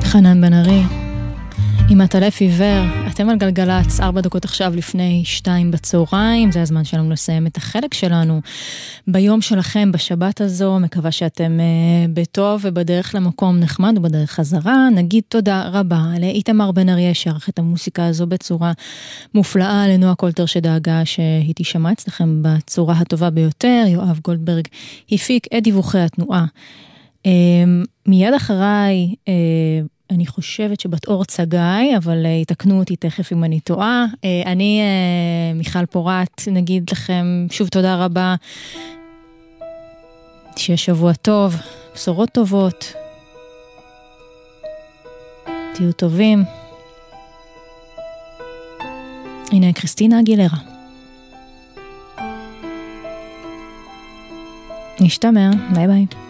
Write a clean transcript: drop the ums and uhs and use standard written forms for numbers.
חנן בן ארי עם הטלף עיוור. אתם על גלגלץ, 4 דקות עכשיו לפני 2 בצהריים. זה הזמן שלנו לסיים את החלק שלנו ביום שלכם, בשבת הזו. מקווה שאתם בטוב ובדרך למקום נחמד ובדרך חזרה. נגיד תודה רבה לאיתמר בן ארי שערך את המוסיקה הזו בצורה מופלאה, לנועה קולטר שדאגה שהיא תשמע אצלכם בצורה הטובה ביותר, יואב גולדברג הפיק את דיווחי התנועה. מיד אחריי אני חושבת שבת אור צגאי, אבל יתקנו אותי תכף אם אני טועה. אני מיכל פורט, נגיד לכם שוב תודה רבה, שיהיה שבוע טוב, בשורות טובות, תהיו טובים. הנה קריסטינה אגילרה. נשתמע, ביי ביי.